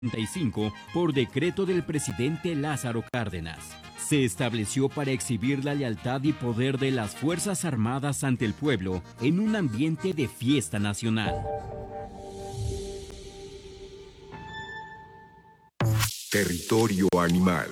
por decreto del presidente Lázaro Cárdenas. Se estableció para exhibir la lealtad y poder de las Fuerzas Armadas ante el pueblo en un ambiente de fiesta nacional. Territorio animal.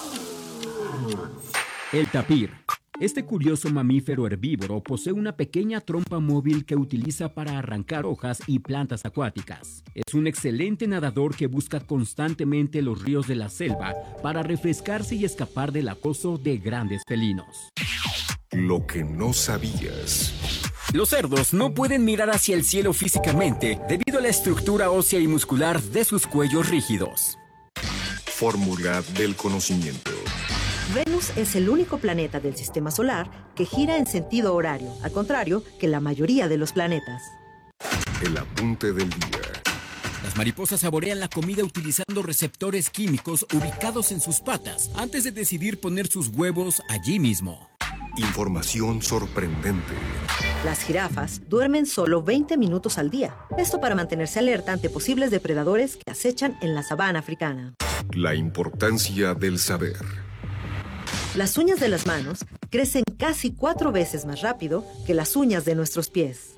El tapir. Este curioso mamífero herbívoro posee una pequeña trompa móvil que utiliza para arrancar hojas y plantas acuáticas. Es un excelente nadador que busca constantemente los ríos de la selva para refrescarse y escapar del acoso de grandes felinos. Lo que no sabías. Los cerdos no pueden mirar hacia el cielo físicamente debido a la estructura ósea y muscular de sus cuellos rígidos. Fórmula del conocimiento. Venus es el único planeta del sistema solar que gira en sentido horario, al contrario que la mayoría de los planetas. El apunte del día. Las mariposas saborean la comida utilizando receptores químicos ubicados en sus patas antes de decidir poner sus huevos allí mismo. Información sorprendente. Las jirafas duermen solo 20 minutos al día. Esto para mantenerse alerta ante posibles depredadores que acechan en la sabana africana. La importancia del saber. Las uñas de las manos crecen casi 4 veces más rápido que las uñas de nuestros pies.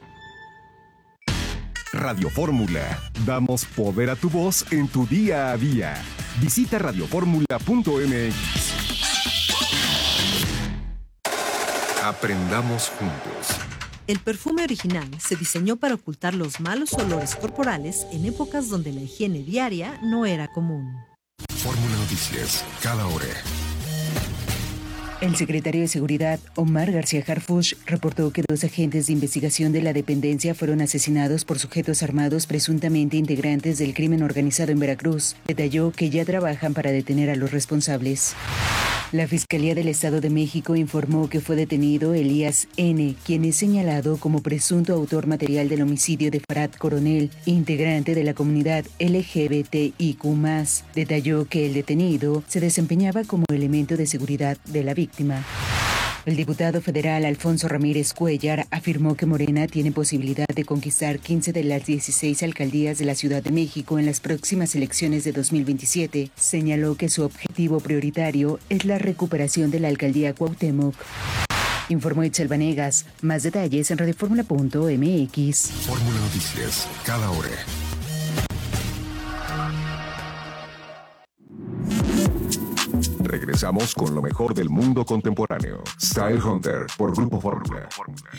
Radio Fórmula. Damos poder a tu voz en tu día a día. Visita radioformula.mx. Aprendamos juntos. El perfume original se diseñó para ocultar los malos olores corporales en épocas donde la higiene diaria no era común. Fórmula Noticias, cada hora. El secretario de Seguridad, Omar García Harfuch, reportó que 2 agentes de investigación de la dependencia fueron asesinados por sujetos armados presuntamente integrantes del crimen organizado en Veracruz. Detalló que ya trabajan para detener a los responsables. La Fiscalía del Estado de México informó que fue detenido Elías N., quien es señalado como presunto autor material del homicidio de Farad Coronel, integrante de la comunidad LGBTIQ+. Detalló que el detenido se desempeñaba como elemento de seguridad de la víctima. El diputado federal Alfonso Ramírez Cuellar afirmó que Morena tiene posibilidad de conquistar 15 de las 16 alcaldías de la Ciudad de México en las próximas elecciones de 2027. Señaló que su objetivo prioritario es la recuperación de la alcaldía Cuauhtémoc. Informó Itzel Vanegas. Más detalles en radioformula.mx. Fórmula Noticias, cada hora. Regresamos con lo mejor del mundo contemporáneo. Style Hunter por Grupo Fórmula.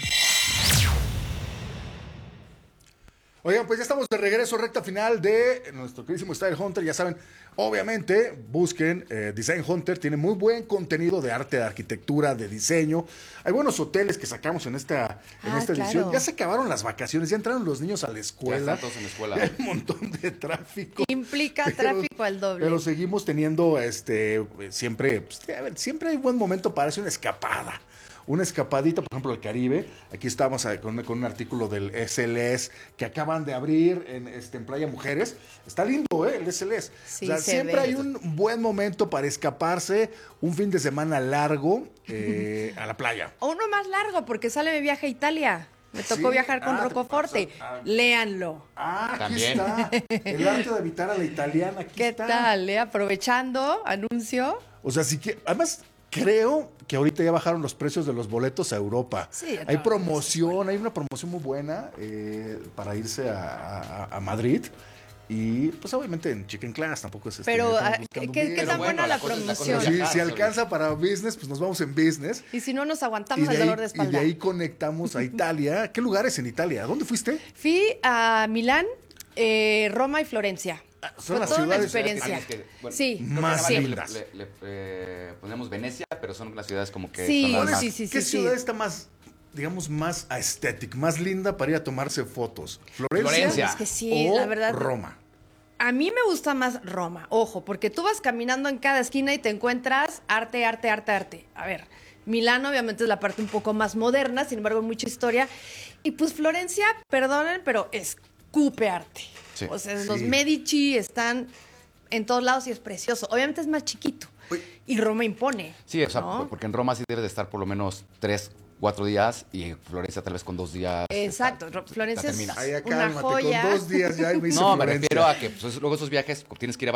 Oigan, pues ya estamos de regreso, recta final de nuestro queridísimo Style Hunter. Ya saben, obviamente, busquen Design Hunter. Tiene muy buen contenido de arte, de arquitectura, de diseño. Hay buenos hoteles que sacamos en esta edición. Claro. Ya se acabaron las vacaciones, ya entraron los niños a la escuela. Ya están todos en la escuela. Hay un montón de tráfico. Implica tráfico al doble. Pero seguimos teniendo siempre, siempre hay buen momento para hacer una escapada. Una escapadita, por ejemplo, al Caribe. Aquí estamos con un artículo del SLS que acaban de abrir en Playa Mujeres. Está lindo, el SLS. Sí, o sea, siempre hay un buen momento para escaparse, un fin de semana largo a la playa. O uno más largo, porque sale de viaje a Italia. Me tocó viajar con Roccoforte. Léanlo. Aquí También. está. El arte de habitar a la italiana. Aquí ¿Qué está. tal? Aprovechando, anuncio. O sea, sí que, además, creo que ahorita ya bajaron los precios de los boletos a Europa. Sí, hay promoción, hay una promoción muy buena para irse a Madrid. Y pues obviamente en Chicken Class tampoco es Pero, estamos ¿qué buscando bien. tan buena la promoción? Si alcanza para business, pues nos vamos en business. Y si no, nos Y aguantamos de el ahí, dolor de espalda. y de ahí conectamos a Italia. ¿Qué lugares en Italia? ¿Dónde fuiste? Fui a Milán, Roma y Florencia. Son Fue las toda una ciudades experiencia. Sí, más creo que lindas. Le ponemos Venecia, pero son las ciudades como que Sí, son las más... ¿Qué ciudad está más, digamos, más aesthetic, más linda para ir a tomarse fotos? ¿Florencia? Es que sí, o la verdad. Roma? A mí me gusta más Roma, ojo, porque tú vas caminando en cada esquina y te encuentras arte, arte, arte, arte. A ver, Milán obviamente es la parte un poco más moderna, sin embargo, mucha historia. Y pues Florencia, perdonen, pero escupe arte. Sí. O sea, los Medici están en todos lados y es precioso. Obviamente es más chiquito. Y Roma impone. Sí, o sea, ¿no? porque en Roma sí debes de estar por lo menos 3, 4 días y Florencia tal vez con 2 días. Exacto, la Florencia es terminas. Ay, una cálmate, joya. con 2 días ya me hice No, me Florencia. refiero a que pues, luego esos viajes tienes que ir a